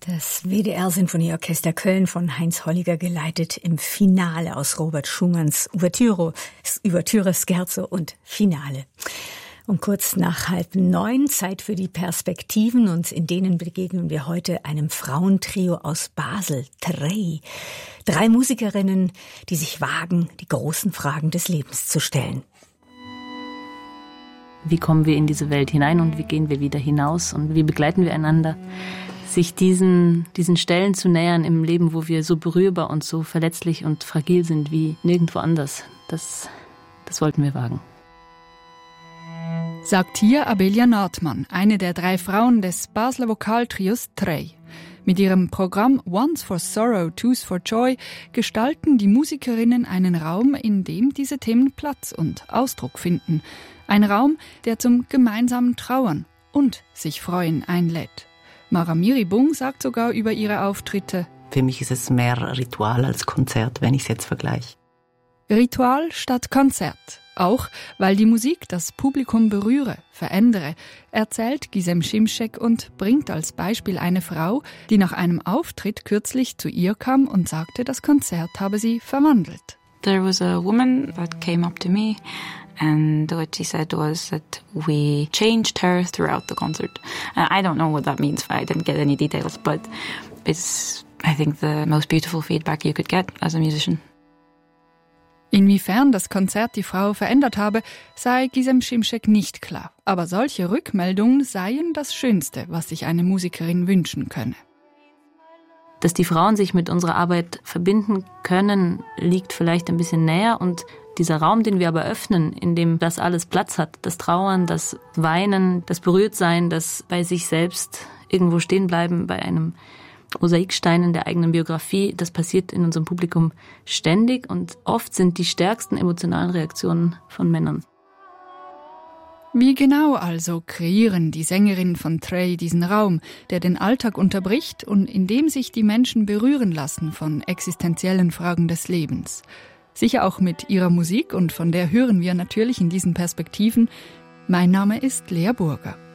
Das WDR-Sinfonieorchester Köln von Heinz Holliger geleitet im Finale aus Robert Schumanns Ouvertüre, Scherzo und Finale. Um kurz nach 8:30, Zeit für die Perspektiven, und in denen begegnen wir heute einem Frauentrio aus Basel, Trey. 3 Musikerinnen, die sich wagen, die großen Fragen des Lebens zu stellen. Wie kommen wir in diese Welt hinein und wie gehen wir wieder hinaus und wie begleiten wir einander? Sich diesen Stellen zu nähern im Leben, wo wir so berührbar und so verletzlich und fragil sind wie nirgendwo anders, das wollten wir wagen. Sagt hier Abelia Nordmann, eine der 3 Frauen des Basler Vokaltrios Trey. Mit ihrem Programm One's for Sorrow, Two's for Joy gestalten die Musikerinnen einen Raum, in dem diese Themen Platz und Ausdruck finden. Ein Raum, der zum gemeinsamen Trauern und sich freuen einlädt. Mara Miribung sagt sogar über ihre Auftritte: Für mich ist es mehr Ritual als Konzert, wenn ich es jetzt vergleiche. Ritual statt Konzert. Auch weil die Musik das Publikum berühre, verändere, erzählt Gizem Şimşek und bringt als Beispiel eine Frau, die nach einem Auftritt kürzlich zu ihr kam und sagte, das Konzert habe sie verwandelt. There was a woman that came up to me. And what she said was that we changed her throughout the concert. I don't know what that means. I didn't get any details, but it's, I think, the most beautiful feedback you could get as a musician. Inwiefern das Konzert die Frau verändert habe, sei Gizem Şimşek nicht klar. Aber solche Rückmeldungen seien das Schönste, was sich eine Musikerin wünschen könne. Dass die Frauen sich mit unserer Arbeit verbinden können, liegt vielleicht ein bisschen näher, und dieser Raum, den wir aber öffnen, in dem das alles Platz hat, das Trauern, das Weinen, das Berührtsein, das bei sich selbst irgendwo stehen bleiben, bei einem Mosaikstein in der eigenen Biografie, das passiert in unserem Publikum ständig, und oft sind die stärksten emotionalen Reaktionen von Männern. Wie genau also kreieren die Sängerinnen von Trey diesen Raum, der den Alltag unterbricht und in dem sich die Menschen berühren lassen von existenziellen Fragen des Lebens? Sicher auch mit ihrer Musik, und von der hören wir natürlich in diesen Perspektiven. Mein Name ist Lea Burger.